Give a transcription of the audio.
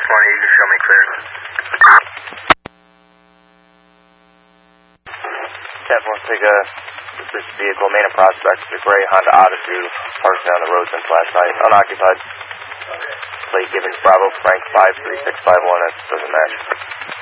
California, you can show me clear. 10-4, this vehicle, main and prospect, the gray Honda Odyssey, parked down the road since last night, unoccupied. Plate Gibbons Bravo, Frank 53651, that doesn't match.